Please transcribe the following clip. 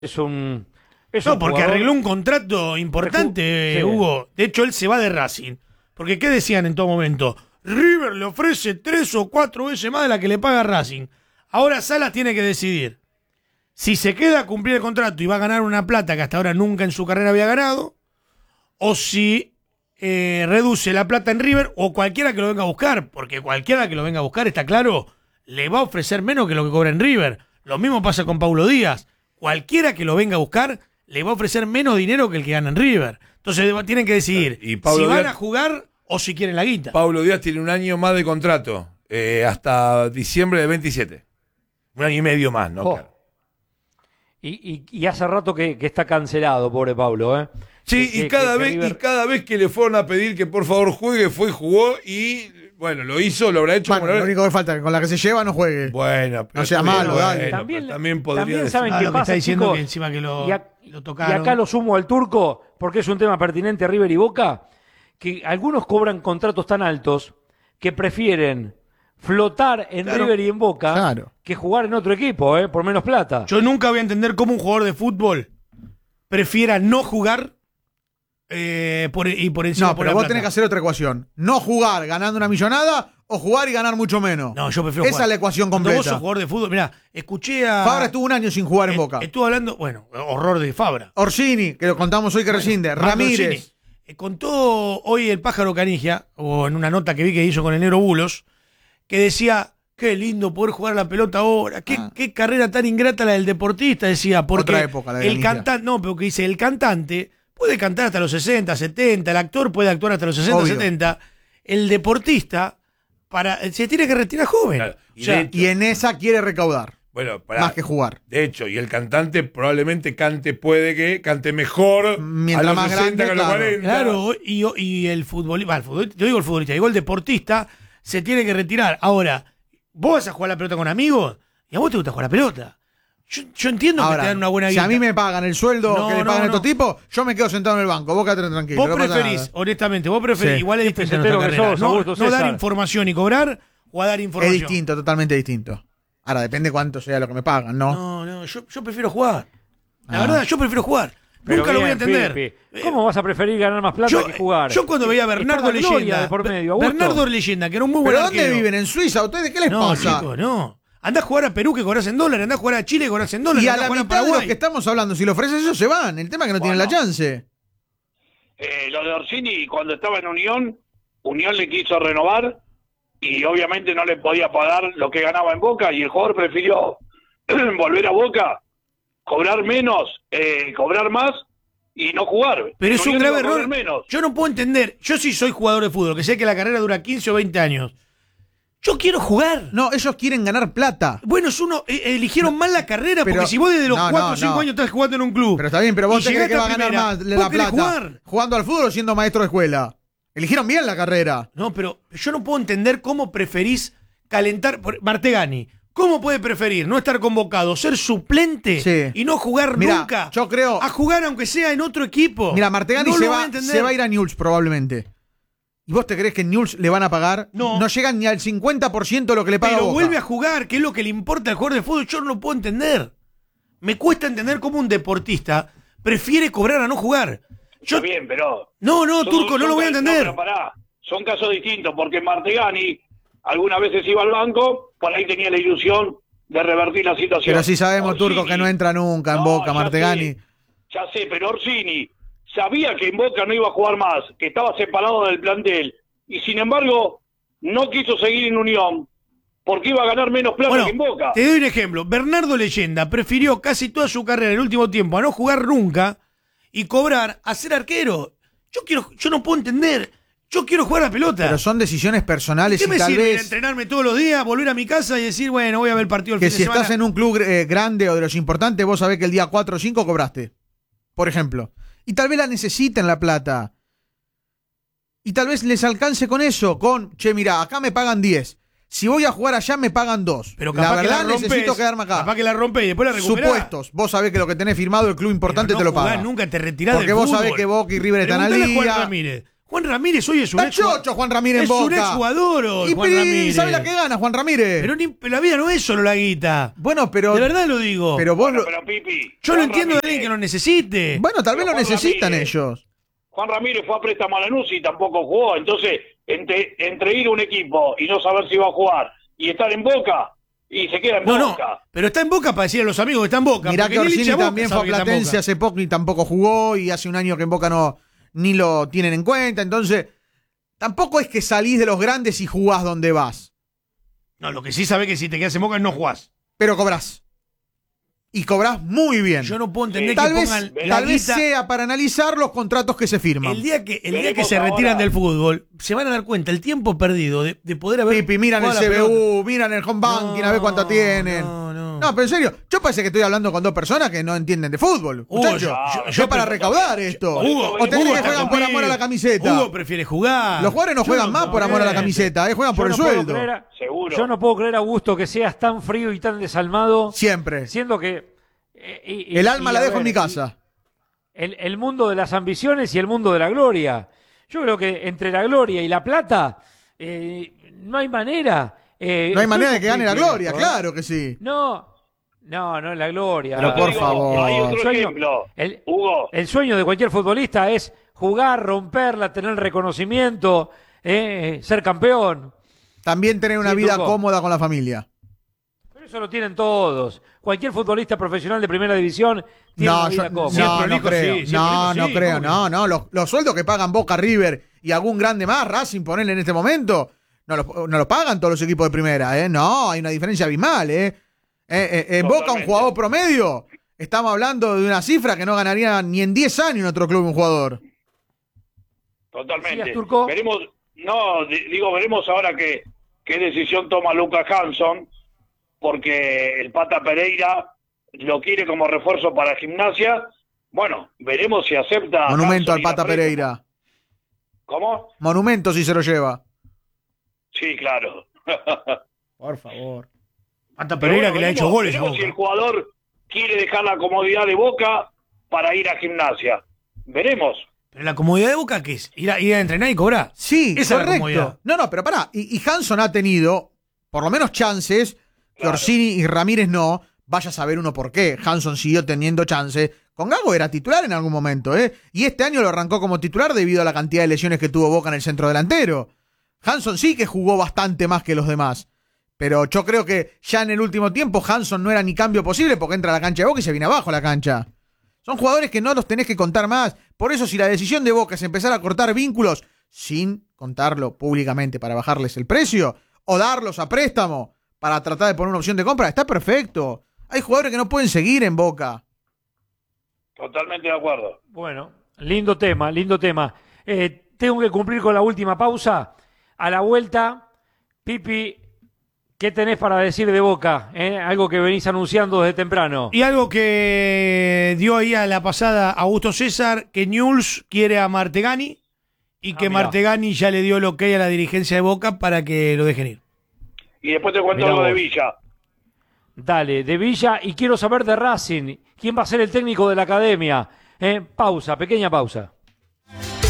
Es un No, porque jugador- arregló un contrato importante, Sí. Hugo. De hecho, él se va de Racing. Porque, ¿qué decían en todo momento? River le ofrece 3 o 4 veces más de la que le paga Racing. Ahora Salas tiene que decidir si se queda a cumplir el contrato y va a ganar una plata que hasta ahora nunca en su carrera había ganado, o si reduce la plata en River, o cualquiera que lo venga a buscar. Porque cualquiera que lo venga a buscar, está claro, le va a ofrecer menos que lo que cobra en River. Lo mismo pasa con Paulo Díaz. Cualquiera que lo venga a buscar le va a ofrecer menos dinero que el que gana en River. Entonces tienen que decidir Y Pablo si van Díaz- a jugar o si quieren la guita. Pablo Díaz tiene un año más de contrato, hasta diciembre de 27. Un año y medio más, ¿no? Oh. Claro. Y hace rato que está cancelado, pobre Pablo, ¿eh? Sí, Que- y cada que vez River- y cada vez que le fueron a pedir que por favor juegue, fue y jugó y bueno, lo hizo, lo habrá hecho Bueno, como lo único que falta es que con la que se lleva no juegue. Bueno, pero No sea está bien, malo, dale. bueno, También- pero también podría también decir- saben Ah, qué lo que está pasa, diciendo chicos, que encima que lo y tocaron. acá lo sumo al Turco, porque es un tema pertinente a River y Boca, que algunos cobran contratos tan altos que prefieren flotar en Claro. River y en Boca Claro. que jugar en otro equipo, por menos plata. Yo nunca voy a entender cómo un jugador de fútbol prefiera no jugar por encima No, por pero la vos plata. tenés que hacer otra ecuación. No jugar ganando una millonada o jugar y ganar mucho menos. No, yo prefiero Esa jugar. es la ecuación Cuando vos sos completa. jugador de fútbol, mirá, escuché a... Fabra estuvo un año sin jugar en Boca. Estuvo hablando, bueno, horror de Fabra. Orsini, que lo contamos hoy que rescinde. Marco Ramírez. Orsini. Contó hoy el Pájaro Canigia, o en una nota que vi que hizo con el Negro Bulos, que decía, qué lindo poder jugar a la pelota ahora, qué carrera tan ingrata la del deportista, decía, porque Otra época, la de el Canigia. cantante, no, pero que dice, el cantante puede cantar hasta los 60, 70, el actor puede actuar hasta los 60, Obvio. 70, el deportista se tiene que retirar joven. Claro, O sea, Y en esa quiere recaudar. Bueno, pará. Más que jugar. De hecho, y el cantante probablemente puede que cante mejor Mientras a los más 60 que a los grande, 40. claro, y el futbolista, yo digo el futbolista, digo el deportista, se tiene que retirar. Ahora, vos vas a jugar la pelota con amigos y a vos te gusta jugar la pelota. Yo entiendo que Ahora, te dan una buena si guita. a mí me pagan el sueldo No, que le no, pagan a no. estos tipos, yo me quedo sentado en el banco. Vos quédate tranquilo. Vos no pasa preferís, nada. honestamente, vos preferís, Sí. igual es distinto en pesetero nuestra que carrera, sos, Augusto no dar César. información y cobrar o a dar Es información. distinto, totalmente distinto. Ahora, depende cuánto sea lo que me pagan, ¿no? No, yo prefiero jugar. La Ah. verdad, yo prefiero jugar. Pero Nunca lo voy a bien, entender. Pipi, ¿cómo vas a preferir ganar más plata que jugar? Yo cuando veía a Bernardo Está la gloria Leyenda, de por medio, Augusto. Bernardo Leyenda, que era un muy buen ¿Pero dónde arquero. viven? ¿En Suiza? ¿Ustedes qué les No, pasa? chicos, no. Andá a jugar a Perú que cobras en dólares, andá a jugar a Chile que cobras en dólares, Y a andá la jugar mitad de los Paraguay. que estamos hablando, si le ofreces eso, se van. El tema es que no tienen la chance. Lo de Orsini, cuando estaba en Unión le quiso renovar y obviamente no le podía pagar lo que ganaba en Boca y el jugador prefirió volver a Boca, cobrar menos, cobrar más y no jugar. Pero es un Unión grave iba a cobrar error. menos. Yo no puedo entender. Yo sí soy jugador de fútbol, que sé que la carrera dura 15 o 20 años. Yo quiero jugar. No, ellos quieren ganar plata. Bueno, eligieron mal la carrera, Pero- porque si vos desde los no, 4 no, o 5 no. años estás jugando en un club. Pero está bien, pero vos y te crees llegaste que va a a ganar primera, más de vos la querés plata jugar. jugando al fútbol o siendo maestro de escuela. Eligieron bien la carrera. No, pero yo no puedo entender cómo preferís calentar. Martegani, ¿cómo puede preferir no estar convocado, ser suplente Sí. y no jugar Mirá, nunca? yo creo- A jugar aunque sea en otro equipo. Mira, Martegani No se lo voy va a entender. a ir a Newell's probablemente. ¿Y vos te crees que en Newell's le van a pagar? No. llegan ni al 50% de lo que le paga Pero Boca. vuelve a jugar, que es lo que le importa al jugador de fútbol. Yo no lo puedo entender. Me cuesta entender cómo un deportista prefiere cobrar a no jugar. Yo, Está bien, pero... no, Turco, no son lo voy a casos- entender. No, pero pará, son casos distintos, porque Martegani algunas veces iba al banco, por ahí tenía la ilusión de revertir la situación. Pero sí sabemos, Orsini- Turco, que no entra nunca en No, Boca, ya Martegani. Ya sé, pero Orsini sabía que en Boca no iba a jugar más, que estaba separado del plantel, y sin embargo no quiso seguir en Unión, porque iba a ganar menos plata Bueno, que en Boca. te doy un ejemplo. Bernardo Leyenda prefirió casi toda su carrera en el último tiempo a no jugar nunca y cobrar a ser arquero. Yo no puedo entender. Yo quiero jugar a la pelota. Pero son decisiones personales ¿Qué y me tal sirve ir a vez entrenarme todos los días, volver a mi casa y decir, bueno, voy a ver el partido el que fin si de semana? estás en un club grande o de los importantes, vos sabés que el día 4 o 5 cobraste. Por ejemplo. Y tal vez la necesiten la plata. Y tal vez les alcance con eso, che, mirá, acá me pagan 10. Si voy a jugar allá me pagan 2. Pero La capaz que verdad la rompes, necesito quedarme acá. Capaz que la rompe y después la recuperás. Supuestos. Vos sabés que lo que tenés firmado el club importante Pero no te lo jugás paga. nunca, te retirás Porque del vos fútbol. sabés que Boca y River están al Preguntale a Juan día. Ramírez. Juan Ramírez hoy es un Está chocho Juan Ramírez en Es Boca. un exjugador hoy, Juan Ramírez. ¿Sabe la que gana Juan Ramírez? Pero la vida no es solo la guita. Bueno, pero... De verdad lo digo. Pero vos... Bueno, pero Pipi, Yo no Juan entiendo de Ramírez- alguien que lo necesite. Bueno, tal vez lo Juan necesitan Ramírez. ellos. Juan Ramírez fue a préstamo a Lanús y tampoco jugó. Entonces, entre ir a un equipo y no saber si va a jugar y estar en Boca, y se queda en No, Boca. pero está en Boca para decirle a los amigos que está en Boca. Mirá porque que ni el Orsini hincha de Boca también fue sabe a que está en Platense Boca. hace poco y tampoco jugó, y hace un año que en Boca no ni lo tienen en cuenta. Entonces, tampoco es que salís de los grandes y jugás donde vas, No, lo que sí sabe que si te quedas en Boca no jugás. pero cobrás. Y cobrás muy bien. Yo no puedo entender Tal que vez, pongan la tal vez guita. sea para analizar los contratos que se firman. El día que Veremos se retiran ahora. del fútbol, se van a dar cuenta el tiempo perdido de poder haber. Pipi, miran el jugado la pelota. CBU, miran el home banking, a ver cuánto tienen. No. Pero en serio, yo parece que estoy hablando con dos personas que no entienden de fútbol. Hugo, Muchachos, yo para recaudar esto. Hugo, O tenés Hugo que está juegan por conmigo. amor a la camiseta. Hugo prefiere jugar. Los jugadores no Yo juegan más por amor a la puedo camiseta, juegan por Yo el no puedo sueldo. creer, Seguro. Yo no puedo creer, Augusto, que seas tan frío y tan desalmado, Siempre. siendo que... El alma la a dejo en ver, mi casa. El mundo de las ambiciones y el mundo de la gloria. Yo creo que entre la gloria y la plata no hay manera. No hay manera de que gane la conflicto gloria, en esto, claro que sí. No, es la gloria. Pero por Digo, favor. Hay otro El sueño- ejemplo. el- Hugo, El sueño de cualquier futbolista es jugar, romperla, tener reconocimiento, ser campeón. También tener una Sí, vida Turco. cómoda con la familia. Pero eso lo tienen todos. Cualquier futbolista profesional de primera división tiene una vida cómoda. Siempre no elijo creo. sí, siempre elijo No sí, creo. ¿cómo que No. Los sueldos que pagan Boca, River y algún grande más, Racing, ponerle en este momento, no lo pagan todos los equipos de primera, ¿eh? No, hay una diferencia abismal, ¿eh? En Boca, un Totalmente. jugador promedio, estamos hablando de una cifra que no ganaría ni en 10 años en otro club un jugador. totalmente. ¿Decías, Turco? Veremos, veremos ahora qué decisión toma Lucas Hanson, porque el Pata Pereira lo quiere como refuerzo para Gimnasia. Bueno, veremos si acepta. Monumento Hanson al y la Pata préstamo. Pereira. ¿Cómo? Monumento si se lo lleva. Sí, claro. Por favor. Hasta Pero Pereira bueno, que le ha hecho veremos- goles a veremos si el Boca. jugador quiere dejar la comodidad de Boca para ir a Gimnasia. Veremos. Pero la comodidad de Boca, ¿qué es? Ir a entrenar y cobrar. Sí, Esa es la correcto. comodidad. No, pero pará. Y Hanson ha tenido, por lo menos, chances que Claro. Orsini y Ramírez no. Vaya a saber uno por qué. Hanson siguió teniendo chances. Con Gago era titular en algún momento, ¿eh? Y este año lo arrancó como titular debido a la cantidad de lesiones que tuvo Boca en el centro delantero. Hanson sí que jugó bastante más que los demás. Pero yo creo que ya en el último tiempo Hanson no era ni cambio posible porque entra a la cancha de Boca y se viene abajo a la cancha. Son jugadores que no los tenés que contar más. Por eso si la decisión de Boca es empezar a cortar vínculos sin contarlo públicamente para bajarles el precio o darlos a préstamo para tratar de poner una opción de compra, está perfecto. Hay jugadores que no pueden seguir en Boca. Totalmente de acuerdo. Bueno, lindo tema, lindo tema. Tengo que cumplir con la última pausa. A la vuelta, Pipi, ¿qué tenés para decir de Boca? Algo que venís anunciando desde temprano. Y algo que dio ahí a la pasada Augusto César, que Newell's quiere a Martegani y que mirá. Martegani ya le dio el ok a la dirigencia de Boca para que lo dejen ir. Y después te cuento Mirá lo de vos. Villa. Dale, de Villa, y quiero saber de Racing. ¿Quién va a ser el técnico de la academia? Pausa, pequeña pausa.